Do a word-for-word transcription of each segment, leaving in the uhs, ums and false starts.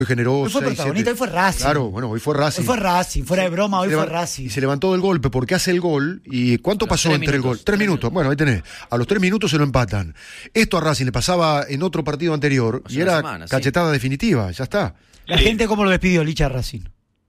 Fue generosa. Hoy fue protagonista, hoy fue Racing. Claro, bueno, hoy fue Racing. Hoy fue Racing, fuera de broma, hoy fue Racing. Y se levantó del golpe porque hace el gol. ¿Y cuánto pasó entre el gol? Tres minutos. Bueno, ahí tenés. A los tres minutos se lo empatan. Esto a Racing le pasaba en otro partido anterior y era semana, cachetada sí. definitiva, ya está. La sí. gente, ¿cómo lo despidió Licha Racing?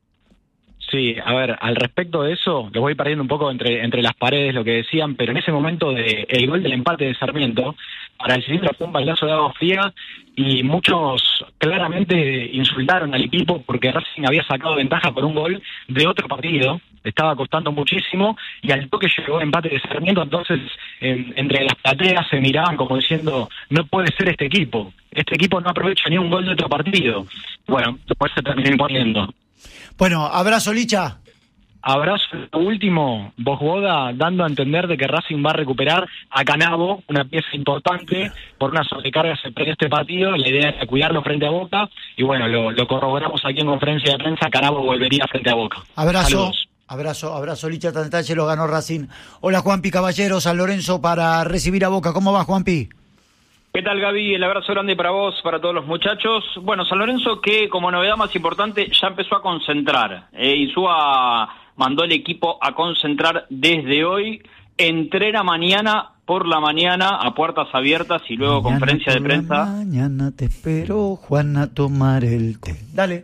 Sí, a ver, al respecto de eso, lo voy perdiendo un poco entre entre las paredes lo que decían, pero en ese momento de el gol del empate de Sarmiento, para el cilindro fue un baldazo de agua fría y muchos claramente insultaron al equipo porque Racing había sacado ventaja por un gol de otro partido, estaba costando muchísimo y al toque llegó el empate de Sarmiento, entonces en, entre las plateas se miraban como diciendo, no puede ser este equipo, este equipo no aprovecha ni un gol de otro partido. Bueno, después se terminó imponiendo. Bueno, abrazo, Licha. Abrazo último, Vosboda dando a entender de que Racing va a recuperar a Canabo, una pieza importante, por una sobrecarga se perdió este partido, la idea era cuidarlo frente a Boca, y bueno, lo, lo corroboramos aquí en conferencia de prensa, Canabo volvería frente a Boca. Abrazo. Saludos. Abrazo, abrazo, Licha Tantache, lo ganó Racing. Hola, Juanpi Caballero, San Lorenzo para recibir a Boca. ¿Cómo va, Juanpi? ¿Qué tal, Gaby? El abrazo grande para vos, para todos los muchachos. Bueno, San Lorenzo que como novedad más importante ya empezó a concentrar. Eh, Insúa mandó el equipo a concentrar desde hoy. Entrena mañana por la mañana a puertas abiertas y luego mañana conferencia de prensa. Mañana te espero, Juan, a tomar el té. Dale.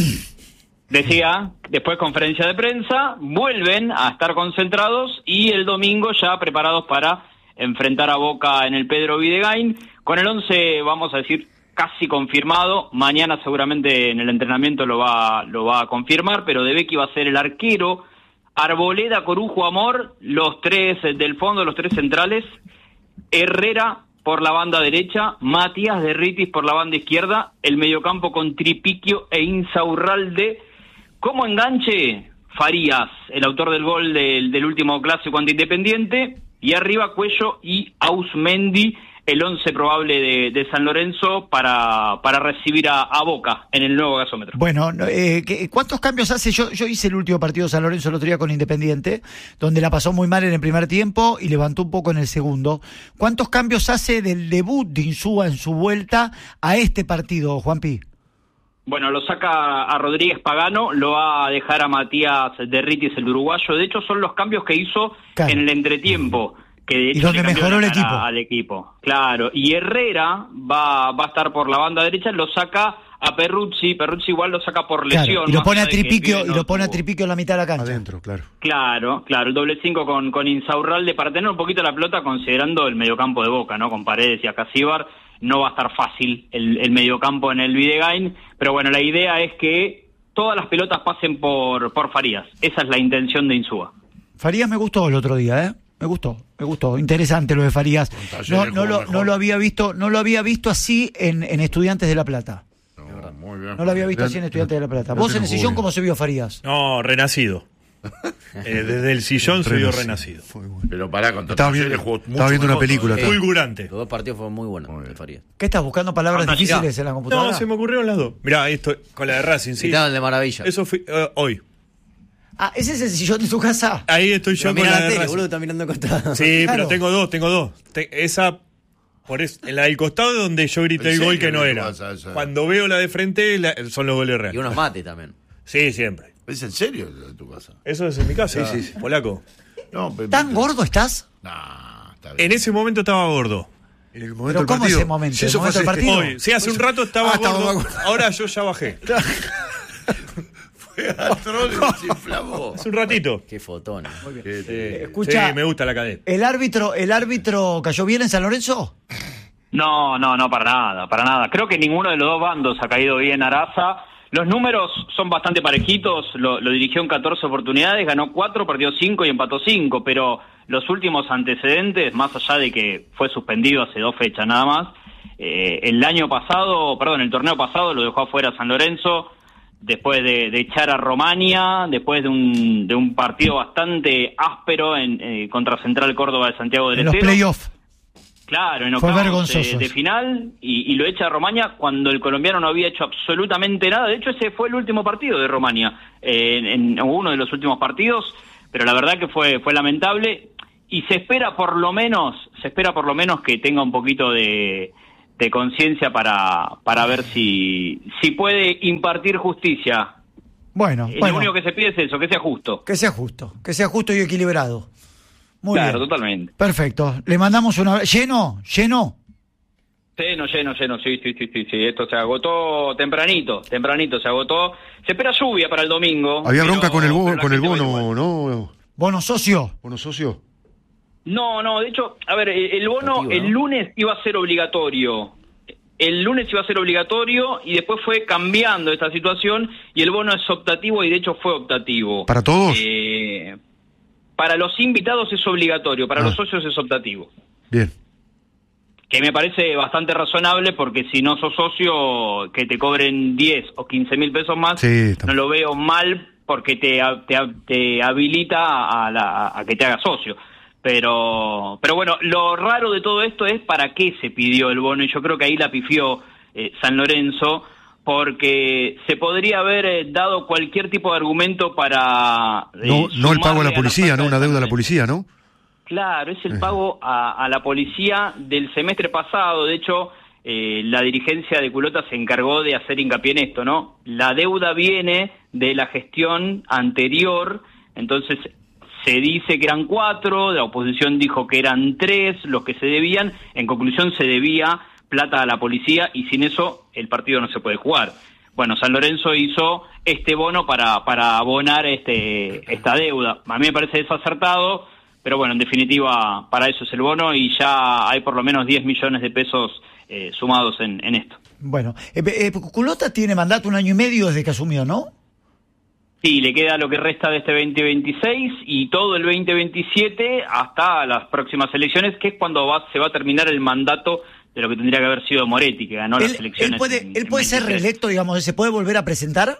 Decía, después conferencia de prensa, vuelven a estar concentrados y el domingo ya preparados para enfrentar a Boca en el Pedro Videgain, con el once, vamos a decir, casi confirmado. Mañana seguramente en el entrenamiento lo va lo va a confirmar, pero De Becchi va a ser el arquero, Arboleda, Corujo, Amor, los tres del fondo, los tres centrales, Herrera por la banda derecha, Matías Derritis por la banda izquierda, el mediocampo con Tripiquio e Insaurralde. Como enganche, Farías, el autor del gol del, del último clásico ante Independiente, y arriba Cuello y Ausmendi, el once probable de, de San Lorenzo para, para recibir a, a Boca en el nuevo gasómetro. Bueno, eh, ¿cuántos cambios hace? Yo, yo hice el último partido de San Lorenzo el otro día con Independiente, donde la pasó muy mal en el primer tiempo y levantó un poco en el segundo. ¿Cuántos cambios hace del debut de Insúa en su vuelta a este partido, Juanpi? Bueno, lo saca a Rodríguez Pagano, lo va a dejar a Matías Derritis, el uruguayo. De hecho, son los cambios que hizo claro. en el entretiempo. Que de hecho y donde mejoró el equipo. Al equipo. Claro. Y Herrera va, va a estar por la banda derecha, lo saca a Perruzzi. Perruzzi igual lo saca por lesión. Claro. Y lo pone a Tripiquio, y lo pone a Tripiquio en la mitad de la cancha. Adentro, claro. Claro, claro. El doble cinco con, con Insaurralde para tener un poquito la pelota, considerando el mediocampo de Boca, ¿no? Con Paredes y Acasíbar. No va a estar fácil el, el mediocampo en el Videgain, pero bueno, la idea es que todas las pelotas pasen por, por Farías. Esa es la intención de Insúa. Farías me gustó el otro día, ¿eh? Me gustó, me gustó. Interesante lo de Farías. No, no, lo, no lo había visto, no lo había visto así en, en Estudiantes de La Plata. No, muy bien. No lo había visto así en Estudiantes de La Plata. ¿Vos en el sillón cómo se vio Farías? No, renacido. Eh, desde el sillón se vio renacido. Pero pará, con estaba viendo, estaba viendo una película. Eh, fulgurante. Los dos partidos fueron muy buenos de Farías. ¿Qué estás buscando palabras no, difíciles no. en la computadora? No, se me ocurrieron las dos. Mirá, esto con la de Racing, sí. Quitaron de maravilla. Eso fue uh, hoy. Ah, ¿ese es el sillón de tu casa? Ahí estoy yo pero con la, la de tele, Racing. boludo, está mirando costado. Sí, claro. pero tengo dos, tengo dos. Te, esa, por eso, en la del costado es donde yo grité el gol que no era. Cuando veo la de frente, la, son los goles reales. Y unos mates también. Sí, siempre. ¿Es en serio de tu casa? Eso es en mi casa, sí, sí, sí. polaco. No, pero, ¿Tan gordo estás? No, está bien. En ese momento estaba gordo. En el momento ¿Pero cómo partido. ese momento? Sí, ¿El eso momento fue del partido? Hoy, sí, hace un rato estaba Ah, estaba gordo. gordo. Ahora yo ya bajé. Fue al trono y se inflamó. Hace un ratito. Qué fotón. Qué- Eh, Escucha, sí, me gusta la cadena. ¿El árbitro, el árbitro cayó bien en San Lorenzo? No, no, no, para nada, para nada. Creo que ninguno de los dos bandos ha caído bien Araza. Los números son bastante parejitos, lo, lo dirigió en catorce oportunidades, ganó cuatro, perdió cinco y empató cinco, pero los últimos antecedentes, más allá de que fue suspendido hace dos fechas nada más, eh, el año pasado, perdón, el torneo pasado lo dejó afuera San Lorenzo, después de, de echar a Romania, después de un, de un partido bastante áspero en, eh, contra Central Córdoba de Santiago del En los Estero. playoffs. Claro, en Fue octavos vergonzoso. de, de final y, y lo echa a Romania cuando el colombiano no había hecho absolutamente nada. De hecho, ese fue el último partido de Romania, eh, en, en uno de los últimos partidos, pero la verdad que fue fue lamentable y se espera por lo menos, se espera por lo menos que tenga un poquito de de conciencia para, para ver si, si puede impartir justicia. Bueno, eh, bueno. Lo único que se pide es eso, que sea justo. Que sea justo, que sea justo y equilibrado. Muy claro, bien. totalmente. Perfecto. Le mandamos una... ¿Lleno? ¿Lleno? Lleno, lleno, lleno, sí, sí, sí, sí, sí. Esto se agotó tempranito, tempranito se agotó. Se espera lluvia para el domingo. Había pero- bronca con el, bo- pero la con el gente va bono, igual. ¿no? ¿Bono socio? ¿Bono socio? No, no, de hecho, a ver, el el bono Optativo, ¿no? el lunes iba a ser obligatorio. El lunes iba a ser obligatorio y después fue cambiando esta situación y el bono es optativo y de hecho fue optativo. ¿Para todos? Eh, para los invitados es obligatorio, para Ah. los socios es optativo. Bien. Que me parece bastante razonable porque si no sos socio, que te cobren diez o quince mil pesos más, Sí, está- no lo veo mal porque te, te, te habilita a, la, a que te hagas socio. Pero pero bueno, lo raro de todo esto es para qué se pidió el bono y yo creo que ahí la pifió eh, San Lorenzo porque se podría haber eh, dado cualquier tipo de argumento para... eh, No, no el pago a sumarle la policía, falta ¿no? de Una San deuda a la Lorenzo. policía, ¿no? Claro, es el pago a, a la policía del semestre pasado. De hecho, eh, la dirigencia de Culota se encargó de hacer hincapié en esto, ¿no? La deuda viene de la gestión anterior, entonces se dice que eran cuatro, la oposición dijo que eran tres los que se debían, en conclusión se debía plata a la policía y sin eso el partido no se puede jugar. Bueno, San Lorenzo hizo este bono para, para abonar este, esta deuda. A mí me parece desacertado, pero bueno, en definitiva, para eso es el bono y ya hay por lo menos diez millones de pesos eh, sumados en, en esto. Bueno, eh, eh, Culota tiene mandato un año y medio desde que asumió, ¿no? Sí, le queda lo que resta de este veinte veintiséis y todo el veinte veintisiete hasta las próximas elecciones, que es cuando va, se va a terminar el mandato de lo que tendría que haber sido Moretti, que ganó Él, las elecciones. él puede, en- él en puede ser veintitrés. reelecto, digamos, ¿se puede volver a presentar?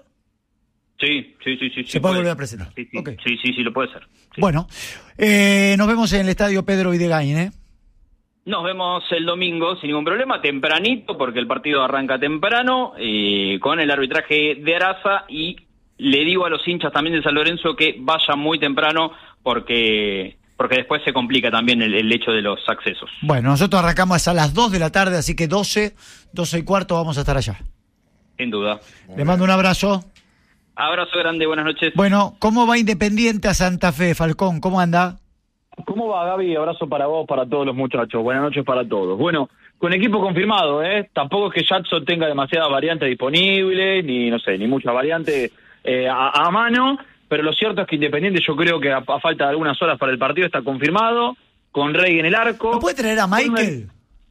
Sí, sí, sí, sí. Se sí, puede volver a presentar. Sí, sí, Ok. sí, sí, sí, lo puede ser. Sí. Bueno, eh, nos vemos en el estadio Pedro Videgain, ¿eh? Nos vemos el domingo sin ningún problema, tempranito, porque el partido arranca temprano, eh, con el arbitraje de Araza, y le digo a los hinchas también de San Lorenzo que vayan muy temprano, porque porque después se complica también el, el hecho de los accesos. Bueno, nosotros arrancamos a las dos de la tarde, así que doce, doce y cuarto vamos a estar allá. Sin duda. Le mando un abrazo. Abrazo grande, buenas noches. Bueno, ¿cómo va Independiente a Santa Fe, Falcón? ¿Cómo anda? ¿Cómo va, Gaby? Abrazo para vos, para todos los muchachos. Buenas noches para todos. Bueno, con equipo confirmado, ¿eh? Tampoco es que Jackson tenga demasiadas variantes disponibles, ni, no sé, ni muchas variantes eh, a, a mano, pero lo cierto es que Independiente, yo creo que a, a falta de algunas horas para el partido está confirmado, con Rey en el arco. ¿No puede traer a Michael?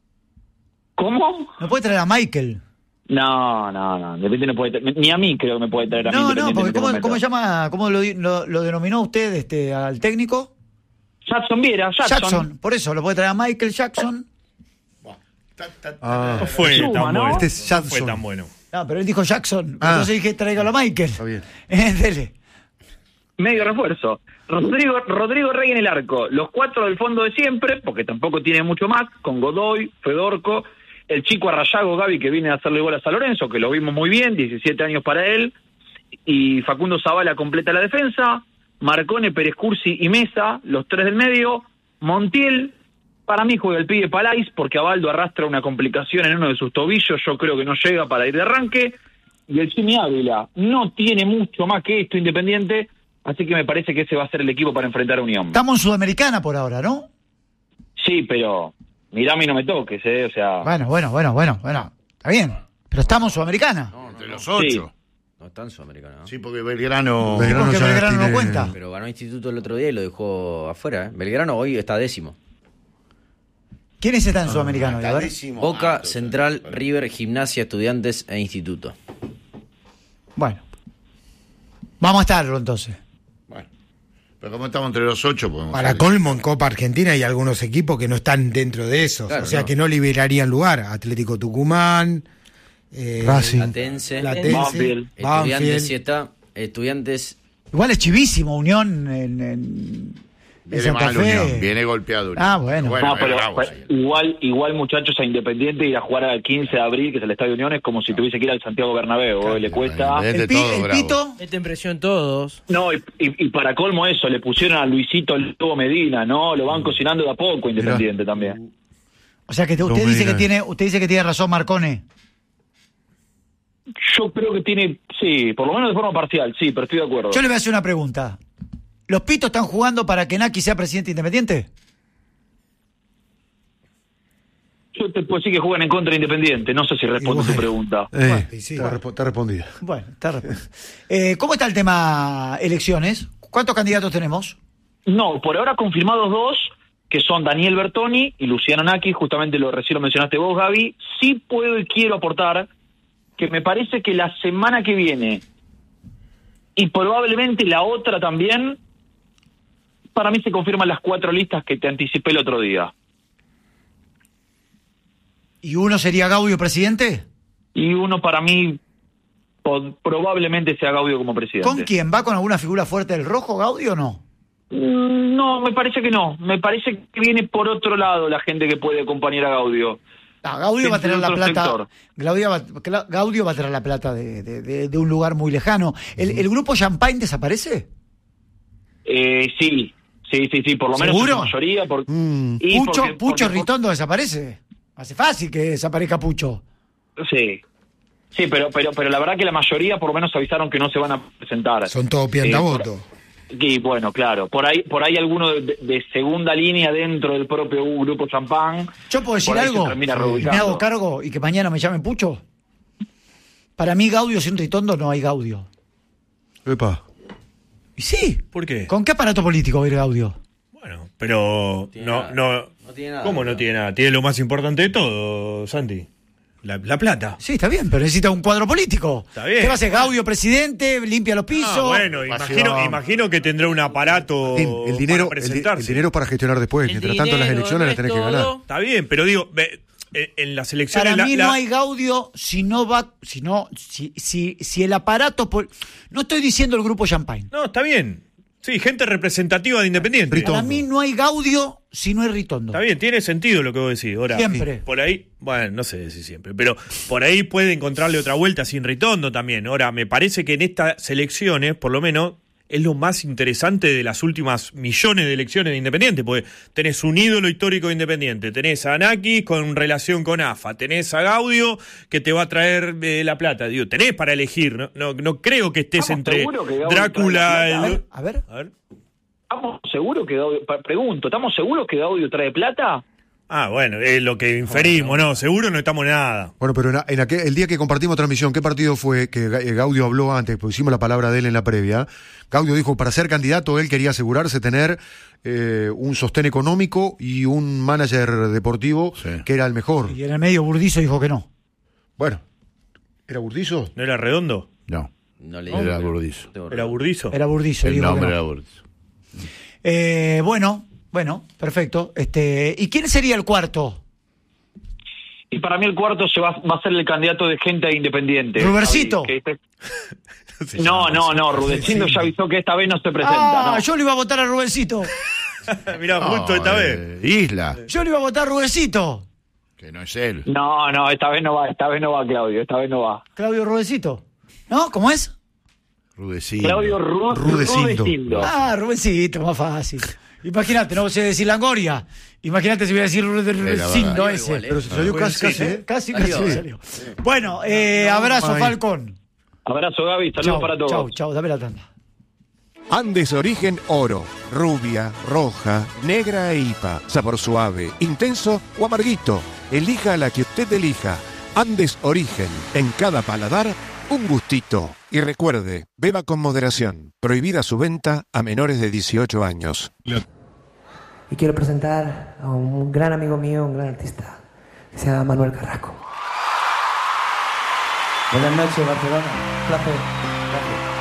¿Cómo? ¿No puede traer a Michael? No, no, no. Independiente no puede traer, ni a mí creo que me puede traer a mí. No, no, Independiente porque en este ¿cómo, momento. cómo llama, cómo lo, lo, lo denominó usted este, al técnico? Jackson Viera, Jackson. Jackson, por eso, lo puede traer a Michael Jackson. Ah, No fue Suma, tan ¿no? bueno. Este es No fue Jackson. tan bueno. No, pero él dijo Jackson, Ah. entonces dije tráigalo a Michael. Está bien. Eh, dele. Medio refuerzo. Rodrigo, Rodrigo Rey en el arco. Los cuatro del fondo de siempre, porque tampoco tiene mucho más, con Godoy, Fedorco, el chico Arrayago Gaby, que viene a hacerle gol a San Lorenzo, que lo vimos muy bien, diecisiete años para él, y Facundo Zavala completa la defensa, Marcone, Pérez Cursi y Mesa, los tres del medio, Montiel, para mí juega el pibe Palais, porque Abaldo arrastra una complicación en uno de sus tobillos, yo creo que no llega para ir de arranque, y el Jimmy Ávila no tiene mucho más que esto Independiente, así que me parece que ese va a ser el equipo para enfrentar a Unión. Estamos en Sudamericana por ahora, ¿no? Sí, pero mirame y no me toques, ¿eh? O sea, Bueno, bueno, bueno, bueno, bueno. Está bien. Pero estamos en Sudamericana. No, no, Entre no. los ocho. No está en Sudamericana, ¿no? Sí, porque Belgrano. Belgrano porque ya Belgrano no tiene- cuenta. Pero ganó Instituto el otro día y lo dejó afuera, ¿eh? Belgrano hoy está décimo. ¿Quiénes están en Sudamericana? Está A ver. décimo Boca, alto, Central, sí. River, Gimnasia, Estudiantes e Instituto. Bueno. Vamos a estarlo entonces. Bueno, pero como estamos entre los ocho, podemos. Para salir. colmo, en Copa Argentina hay algunos equipos que no están dentro de esos, Claro, o sea no. que no liberarían lugar. Atlético Tucumán, eh, Racing. Platense, Platense, Banfield. Estudiantes Banfield. sí está, Estudiantes Igual es chivísimo Unión en, en, en Viene Santa mal Fe. Unión, viene golpeado Unión. Ah, bueno. no, es pero bravo, pues, sí. igual, igual muchachos a Independiente ir a jugar al quince de abril, que es el Estadio Unión, es como si tuviese que ir al Santiago Bernabéu, Claro, le cuesta. es de El, pi- todo el bravo. pito. Meten presión todos. No, y, y, y para colmo eso, le pusieron a Luisito Lobo Medina, ¿no? Lo van cocinando de a poco Independiente también. O sea que usted no dice diga. que tiene, usted dice que tiene razón Marcone. Yo creo que tiene, sí, por lo menos de forma parcial, sí, pero estoy de acuerdo. Yo le voy a hacer una pregunta. ¿Los pitos están jugando para que Naki sea presidente independiente? Yo te puedo decir que juegan en contra de Independiente, no sé si respondo bueno. tu pregunta. Eh, Bueno, y sí, está, bueno. respo- está respondida. Bueno, está respondido. Eh, ¿Cómo está el tema elecciones? ¿Cuántos candidatos tenemos? No, por ahora confirmados dos, que son Daniel Bertoni y Luciano Naki, justamente lo recién lo mencionaste vos, Gaby. Sí puedo y quiero aportar que me parece que la semana que viene, y probablemente la otra también, para mí se confirman las cuatro listas que te anticipé el otro día. ¿Y uno sería Gaudio presidente? Y uno para mí po- probablemente sea Gaudio como presidente. ¿Con quién? ¿Va con alguna figura fuerte del rojo, Gaudio, o no? Mm, No, me parece que no. Me parece que viene por otro lado la gente que puede acompañar a Gaudio. Ah, Gaudio va a tener la Otro plata. sector. Gaudio va, Cla- Gaudio va a tener la plata de, de- de- de un lugar muy lejano. ¿El, el grupo Champagne desaparece? Eh, sí, sí, sí, sí, por lo menos en ¿Seguro? su mayoría. Por, Mm. y Pucho, porque- Pucho porque- Ritondo desaparece. Hace fácil que desaparezca Pucho. Sí, sí, pero, pero, pero la verdad que la mayoría por lo menos avisaron que no se van a presentar. Son todos piantavotos. Eh, y bueno, claro, por ahí, por ahí alguno de, de segunda línea dentro del propio grupo Champán. ¿Yo puedo decir por ahí se algo? termina ¿Me reubicando. hago cargo y que mañana me llamen Pucho? Para mí Gaudio sin Ritondo no hay Gaudio. Epa. Y sí. ¿Por qué? ¿Con qué aparato político va a ir Gaudio? Bueno, pero Tiene no, nada. no, No tiene nada. ¿Cómo no tiene nada? Tiene lo más importante de todo, Santi. La, la plata. Sí, está bien, pero necesita un cuadro político. Está bien. ¿Qué va a hacer? Gaudio presidente, limpia los pisos. Ah, bueno, imagino, imagino que tendrá un aparato Martín, el dinero, para el, di- presentarse. el dinero para gestionar después. El Mientras tanto, las dinero elecciones no las es tenés que ganar. todo. Está bien, pero digo, ve, en, en las elecciones... Para la- mí la- no hay Gaudio si no va, si no, si, si, si el aparato, pol- no estoy diciendo el grupo Champagne. No, está bien. Sí, gente representativa de Independiente. Ritondo. Para mí no hay Gaudio si no hay Ritondo. Está bien, tiene sentido lo que vos decís. Ahora, Siempre. por ahí, bueno, no sé si siempre, pero por ahí puede encontrarle otra vuelta sin Ritondo también. Ahora, me parece que en estas elecciones, por lo menos, es lo más interesante de las últimas millones de elecciones de Independiente, porque tenés un ídolo histórico de Independiente, tenés a Naki con relación con A F A, tenés a Gaudio que te va a traer eh, la plata. Digo, tenés para elegir, no, no, no creo que estés ¿Estamos entre seguros que Gaudio Drácula... trae la plata? el- A ver. A ver. ¿Estamos seguros que Gaudio, pa- pregunto, ¿estamos seguros que Gaudio trae plata? Ah, bueno, es lo que inferimos, ¿no? Seguro no estamos nada. Bueno, pero en, en aquel- el día que compartimos transmisión, ¿qué partido fue que Ga- eh, Gaudio habló antes? Pues hicimos la palabra de él en la previa. Gaudio dijo, para ser candidato, él quería asegurarse tener eh, un sostén económico y un manager deportivo Sí. que era el mejor. Y en el medio Burdizo dijo que no. Bueno, ¿era Burdizo? ¿No era Redondo? No, No le era Burdizo. ¿Era Burdizo? Era Burdizo. El dijo que nombre no. era Burdizo. Eh, bueno, bueno, perfecto. Este, ¿y quién sería el cuarto? Y para mí el cuarto se va, va a ser el candidato de gente Independiente. ¿Rubercito? Javi, que este- No, no, no, Rudecindo ya avisó que esta vez no se presenta. Ah, no. yo le iba a votar a Rubencito. Mirá, justo esta No, vez. eh, Isla, Yo le iba a votar a Rubencito. que no es él. No, no, esta vez no va, esta vez no va Claudio, esta vez no va. Claudio Rubencito. ¿No? ¿Cómo es? Rudecindo. Claudio Ru Rudecindo. Rudecindo. Ah, Rubencito, más fácil. Imagínate, no sé decir Langoria. Imagínate si voy a decir Rubencindo verdad. ese. Igual, ¿eh? Pero se salió casi, casi, ¿eh? Casi, Salió. casi salió. Bueno, eh, abrazo, Ay. Falcón. Abrazo Gaby, saludos Chau, para todos. chau, chau, dame la tanda. Andes Origen Oro, rubia, roja, negra e I P A, sabor suave, intenso o amarguito. Elija la que usted elija. Andes Origen, en cada paladar, un gustito. Y recuerde, beba con moderación. Prohibida su venta a menores de dieciocho años. Y quiero presentar a un gran amigo mío, un gran artista, que se llama Manuel Carrasco. Buenas noches, Barcelona. Un placer. Gracias.